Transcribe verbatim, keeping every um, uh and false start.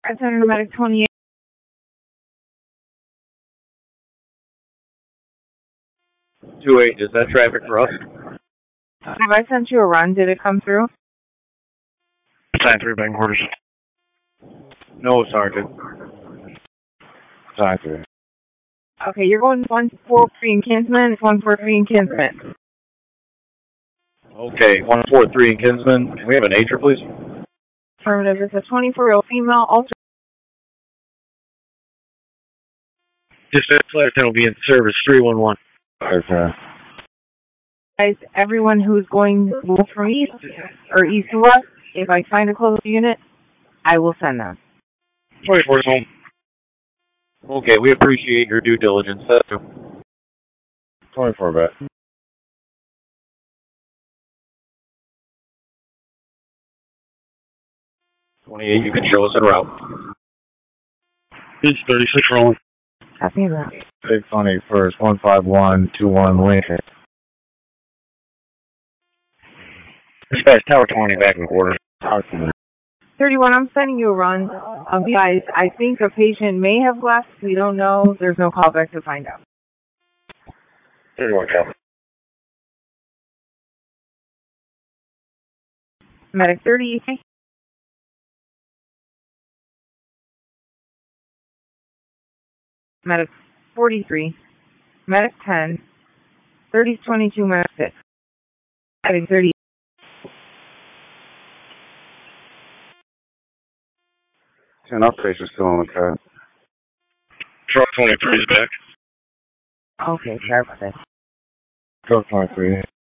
Center Medic twenty-eight. two eight, is that traffic for us? Have I sent you a run? Did it come through? Sign three, bank quarters. No, Sergeant. Sign three. Okay, you're going one four three in Kinsman. It's one four three in Kinsman. Okay, one four three in Kinsman. Can we have an ager, please? Affirmative. It's a twenty-four-year-old female. Ultra. Dispatch flight attendant will be in service three one one. Okay. Guys, everyone who's going west from east or east to west, if I find a close unit, I will send them. twenty-four is home. Okay, we appreciate your due diligence. That's twenty-four back. twenty-eight, you can show us en route. It's thirty-six rolling. Copy that. six on eight first, one five one two one Lincoln. Dispatch Tower twenty back in quarters. Tower twenty. thirty-one, I'm sending you a run. Um, guys, I think a patient may have left. We don't know. There's no callback to find out. thirty-one, Cal. Medic thirty. Medic forty-three. Medic ten. thirty twenty-two, Medic six. Medic thirty. ten up patient still on the cut. Truck twenty-three is back. Okay, sorry about that. Truck twenty-three.